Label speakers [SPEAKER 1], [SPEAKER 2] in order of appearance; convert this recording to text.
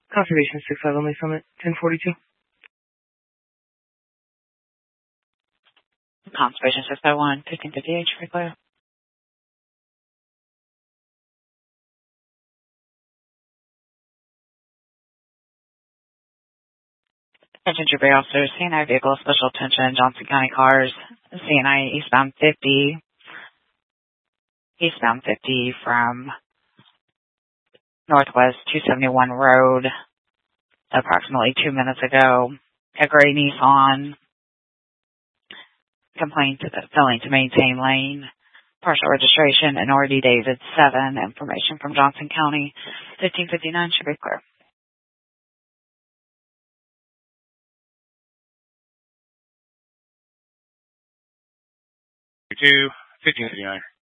[SPEAKER 1] Conservation 6-5 only Summit, 1042.
[SPEAKER 2] Conservation 601, 1558, should be clear. Attention Trooper officers, CNI vehicle, special attention, Johnson County cars, CNI eastbound 50 from Northwest 271 Road, approximately 2 minutes ago. A gray Nissan complained to failing to maintain lane, partial registration, and RD David 7, information from Johnson County, 1559 should be clear.
[SPEAKER 3] 1559.